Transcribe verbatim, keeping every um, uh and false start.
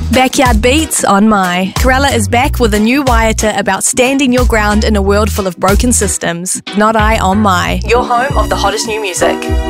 Backyard Beats on My. Corella is back with a new Waiata about standing your ground in a world full of broken systems. Not I on My. Your home of the hottest new music.